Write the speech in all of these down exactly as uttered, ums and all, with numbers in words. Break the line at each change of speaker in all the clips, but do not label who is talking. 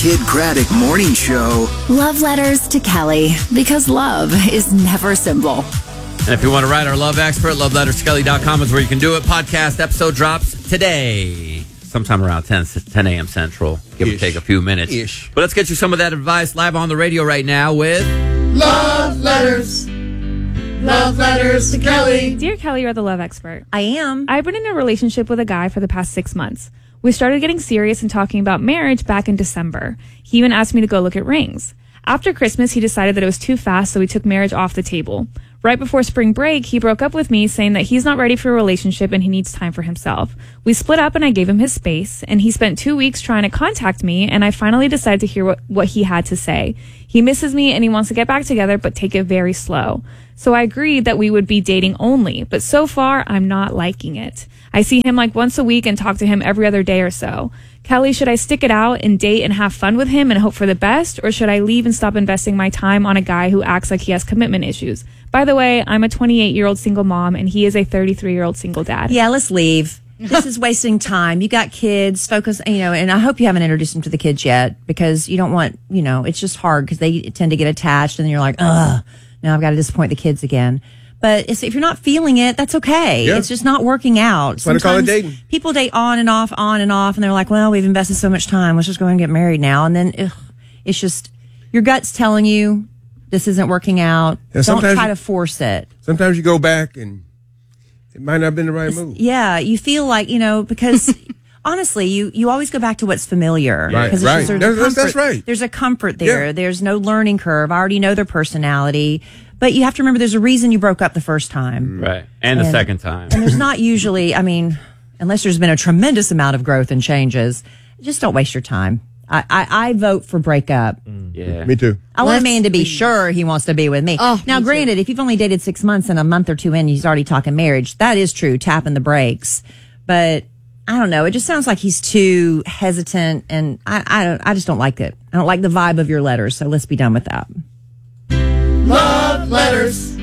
Kid Craddock Morning Show.
Love letters to Kelly, because love is never simple.
And if you want to write our love expert, love letters to kelly dot com is where you can do it. Podcast episode drops today, sometime around ten a.m. Central. Give Ish. or take a few minutes. Ish. But let's get you some of that advice live on the radio right now with
Love Letters. Love letters to Kelly.
Dear Kelly, you're the love expert.
I am.
I've been in a relationship with a guy for the past six months. We started getting serious and talking about marriage back in December. He even asked me to go look at rings. After Christmas, he decided that it was too fast, so we took marriage off the table. Right before spring break, he broke up with me, saying that he's not ready for a relationship and he needs time for himself. We split up and I gave him his space, and he spent two weeks trying to contact me, and I finally decided to hear what, what he had to say. He misses me and he wants to get back together, but take it very slow. So I agreed that we would be dating only, but so far, I'm not liking it. I see him like once a week and talk to him every other day or so. Kelly, should I stick it out and date and have fun with him and hope for the best, or should I leave and stop investing my time on a guy who acts like he has commitment issues? By the way, I'm a twenty-eight-year-old single mom, and he is a thirty-three-year-old single dad.
Yeah, let's leave. This is wasting time. You got kids, focus, you know, and I hope you haven't introduced them to the kids yet, because you don't want, you know, it's just hard because they tend to get attached, and then you're like, ugh, now I've got to disappoint the kids again. But if you're not feeling it, that's okay. Yeah. It's just not working out.
That's what I call it dating.
People date on and off, on and off, and they're like, well, we've invested so much time. Let's just go ahead and get married now. And then ugh, it's just, your gut's telling you this isn't working out.
Yeah,
Don't try
you,
to force it.
Sometimes you go back and it might not have been the right
it's,
move.
Yeah, you feel like, you know, because honestly, you, you always go back to what's familiar.
Right,
right.
That's,
comfort,
that's right.
There's a comfort there.
Yeah.
There's no learning curve. I already know their personality. But you have to remember there's a reason you broke up the first time.
Right. And, and the second time.
And there's not usually, I mean, unless there's been a tremendous amount of growth and changes, just don't waste your time. I, I, I vote for breakup.
Yeah.
Me too.
I want a man to be sure he wants to be with me.
Oh,
now,
me
granted,
too.
if you've only dated six months and a month or two in, he's already talking marriage. That is true, tapping the brakes. But I don't know. It just sounds like he's too hesitant, and I, I, don't, I just don't like it. I don't like the vibe of your letters, so let's be done with that.
Love letters.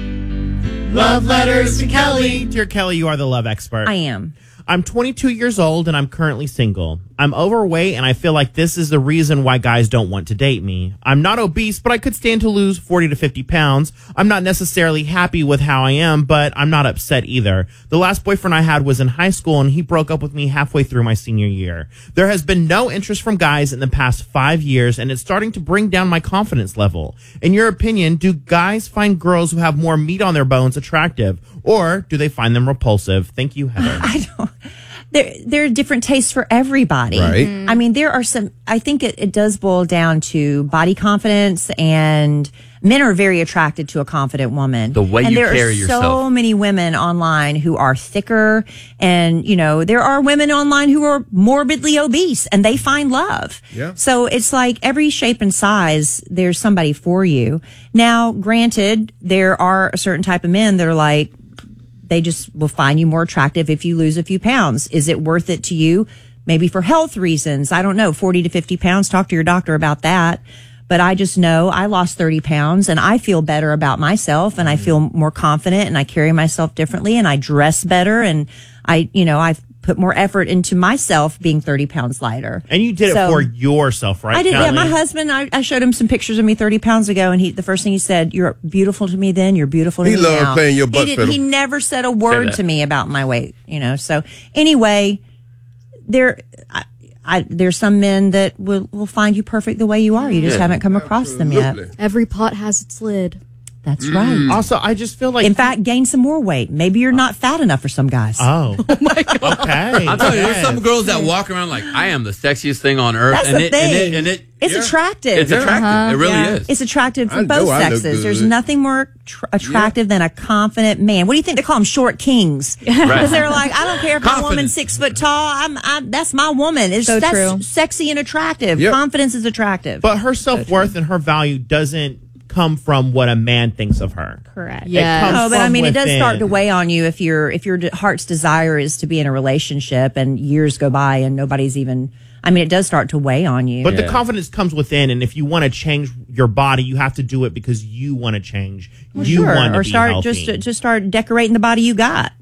Love letters to Kelly.
Dear Kelly, you are the love expert.
I am.
I'm twenty-two years old and I'm currently single. I'm overweight and I feel like this is the reason why guys don't want to date me. I'm not obese, but I could stand to lose forty to fifty pounds. I'm not necessarily happy with how I am, but I'm not upset either. The last boyfriend I had was in high school and he broke up with me halfway through my senior year. There has been no interest from guys in the past five years and it's starting to bring down my confidence level. In your opinion, do guys find girls who have more meat on their bones attractive, or do they find them repulsive? Thank you, Heather.
I don't. There, there are different tastes for everybody.
Right.
Mm. I mean, there are some, I think it, it does boil down to body confidence, and men are very attracted to a confident woman.
The way
and
you
there
carry
are
yourself.
so many women online who are thicker, and, you know, there are women online who are morbidly obese and they find love.
Yeah.
So it's like every shape and size, there's somebody for you. Now, granted, there are a certain type of men that are like, they just will find you more attractive if you lose a few pounds. Is it worth it to you? Maybe for health reasons. I don't know. forty to fifty pounds. Talk to your doctor about that. But I just know I lost thirty pounds and I feel better about myself, and I feel more confident, and I carry myself differently, and I dress better, and I, you know, I've put more effort into myself being thirty pounds lighter.
And you did
So-
it for yourself, right?
I did.
Kelly?
Yeah, my husband, I, I showed him some pictures of me thirty pounds ago, and he, the first thing he said, "You're beautiful to me then, you're beautiful to
He
me
loved
now."
playing your butt
he, did,
fiddle.
he never said a word
that.
to me about my weight, you know. So anyway, there, I, I, there's some men that will, will find you perfect the way you are. You just
Yeah.
haven't come across them yet.
Absolutely.
Every pot has its lid.
That's right.
Also, I just feel like...
In fact, gain some more weight. Maybe you're not fat enough for some guys.
Oh. Oh, my God. Okay.
I'm telling you, there's
Yes.
some girls that walk around like, I am the sexiest thing on earth.
That's
and
the
it,
thing.
And it, and it,
It's
yeah.
attractive.
It's attractive.
Uh-huh.
It really
Yeah.
is.
It's attractive
I
from
know
both
I look
sexes. There's
good.
nothing more tr- attractive than a confident man. What do you think they call them? Short kings. Because
Right.
they're like, I don't care if my
Confident.
woman's six foot tall. I'm, I, that's my woman. It's
So
that's
true.
sexy and attractive.
Yep.
Confidence is attractive.
But her self-worth and her value doesn't come from what a man thinks of her.
Correct.
Yeah.
It comes
Oh, but I
from
mean, it does
within.
start to weigh on you if your if your de- heart's desire is to be in a relationship and years go by and nobody's even. I mean, it does start to weigh on you.
But the
Yeah.
confidence comes within, and if you want to change your body, you have to do it because you want to change.
Well,
you
sure.
want to
or
be
start
healthy.
just just start decorating the body you got.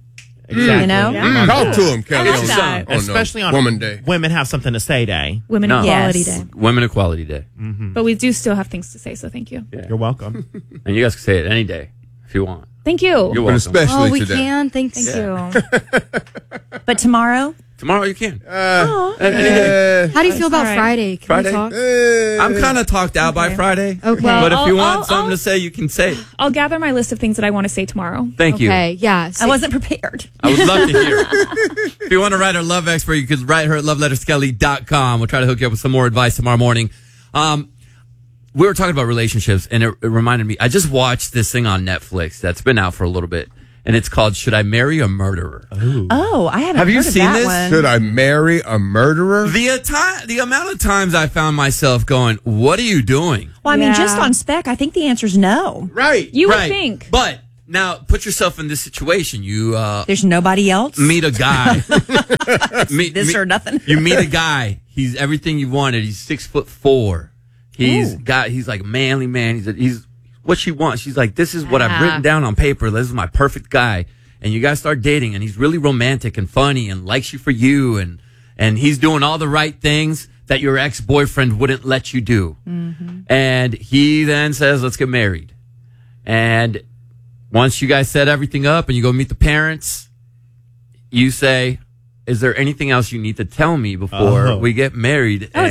Exactly.
You know?
Yeah.
Talk to him, Kelly.
I like
on-
that.
on, uh,
Especially on
Woman Day.
Women Have Something to Say Day.
Women
No.
Equality
Yes.
Day.
Women Equality Day.
But we do still have things to say, so thank you.
You're welcome.
And you guys can say it any day if you want.
Thank you.
You're
But
welcome.
especially
Oh, we
today.
can. Thanks.
Thank you.
But tomorrow,
Tomorrow you can.
Uh,
How do you feel about
All right.
Friday? Can
Friday?
we talk?
uh,
I'm kind of talked out by Friday.
Okay.
But if
I'll-
you want
I'll-
something
I'll-
to say, you can say it.
I'll gather my list of things that I want to say tomorrow.
Thank you.
Okay. Yeah.
I
so-
wasn't prepared.
I would love to hear it. If you want to write our love expert, you can write her at love letters kelly dot com. We'll try to hook you up with some more advice tomorrow morning. Um, we were talking about relationships, and it, it reminded me, I just watched this thing on Netflix that's been out for a little bit, and it's called Should I Marry a Murderer?
Oh, I haven't
Have
heard
you
of
seen
that
this?
one.
Should I marry a murderer?
The, ati- the amount of times I found myself going, what are you doing?
Well, I mean,
Yeah.
just on spec, I think the answer's no.
Right.
You would
Right.
think.
But now put yourself in this situation. You uh,
There's nobody else.
meet a guy. meet,
This
meet-
or nothing.
You meet a guy. He's everything you wanted. He's six foot four. He's
Ooh.
got. He's like a manly man. He's a, he's what she wants. She's like, this is what I've
Yeah.
written down on paper. This is my perfect guy. And you guys start dating, and he's really romantic and funny, and likes you for you, and and he's doing all the right things that your ex boyfriend wouldn't let you do. And he then says, let's get married. And once you guys set everything up and you go meet the parents, you say, is there anything else you need to tell me before
Oh.
we get married?
Oh,